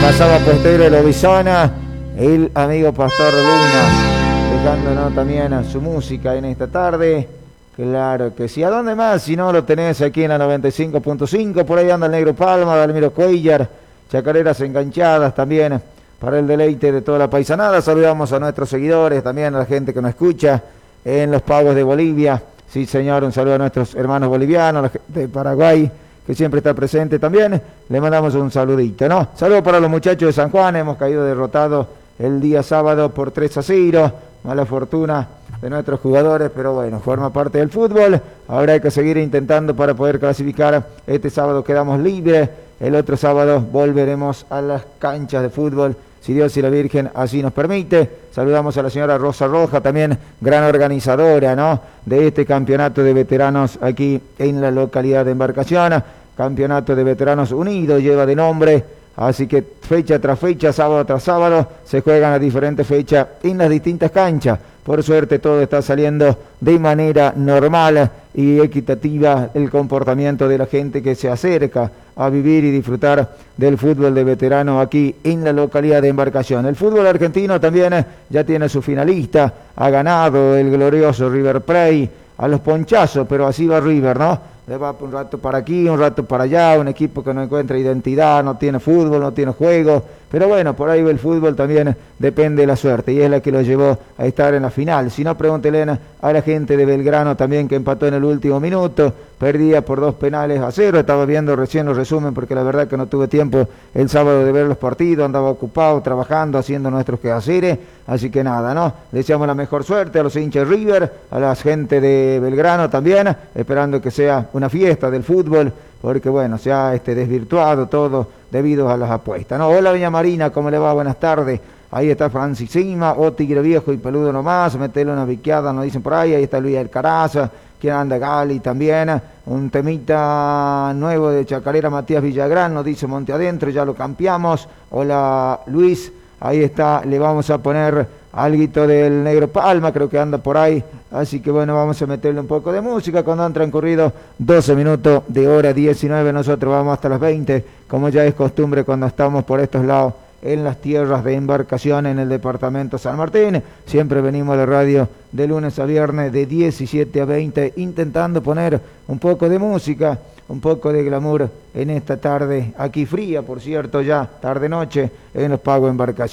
pasaba Postero Lobizana, el amigo Pastor Luna, dejándonos también a su música en esta tarde. Claro que sí. ¿A dónde más? Si no lo tenés aquí en la 95.5, por ahí anda el Negro Palma, Dalmiro Cuellar, chacareras enganchadas también para el deleite de toda la paisanada. Saludamos a nuestros seguidores, también a la gente que nos escucha en los pagos de Bolivia. Sí, señor, un saludo a nuestros hermanos bolivianos, a la gente de Paraguay, que siempre está presente también. Le mandamos un saludito, ¿no? Saludos para los muchachos de San Juan. Hemos caído derrotados el día sábado por 3-0. Mala fortuna de nuestros jugadores, pero bueno, forma parte del fútbol. Ahora hay que seguir intentando para poder clasificar. Este sábado quedamos libres. El otro sábado volveremos a las canchas de fútbol, si Dios y la Virgen así nos permite. Saludamos a la señora Rosa Roja, también gran organizadora, ¿no?, de este campeonato de veteranos aquí en la localidad de Embarcación. Campeonato de Veteranos Unidos lleva de nombre, así que fecha tras fecha, sábado tras sábado, se juegan a diferentes fechas en las distintas canchas. Por suerte todo está saliendo de manera normal y equitativa, el comportamiento de la gente que se acerca a vivir y disfrutar del fútbol de veterano aquí en la localidad de Embarcación. El fútbol argentino también ya tiene su finalista, ha ganado el glorioso River Plate a los ponchazos, pero así va River, ¿no? Le va un rato para aquí, un rato para allá, un equipo que no encuentra identidad, no tiene fútbol, no tiene juego, pero bueno, por ahí el fútbol también depende de la suerte, y es la que lo llevó a estar en la final. Si no, pregúntele a la gente de Belgrano también, que empató en el último minuto, perdía por 2-0, estaba viendo recién los resumen, porque la verdad que no tuve tiempo el sábado de ver los partidos, andaba ocupado, trabajando, haciendo nuestros quehaceres, así que nada, ¿no? Le deseamos la mejor suerte a los hinchas de River, a la gente de Belgrano también, esperando que sea una fiesta del fútbol, porque bueno, se ha desvirtuado todo debido a las apuestas, ¿no? Hola Doña Marina, ¿cómo le va? Buenas tardes. Ahí está Francis Sima, o Tigre Viejo y Peludo nomás, metele una biqueada, nos dicen por ahí está Luis Alcaraza, quien anda Gali también, un temita nuevo de Chacarera Matías Villagrán, nos dice Monte Adentro, ya lo cambiamos. Hola Luis, ahí está, le vamos a poner alguito del Negro Palma, creo que anda por ahí, así que bueno, vamos a meterle un poco de música cuando han transcurrido 12 minutos de hora 19, nosotros vamos hasta las 20, como ya es costumbre cuando estamos por estos lados, en las tierras de Embarcación, en el departamento San Martín. Siempre venimos a la radio de lunes a viernes de 17 a 20, intentando poner un poco de música, un poco de glamour en esta tarde, aquí fría, por cierto, ya tarde-noche, en los Pagos Embarcación.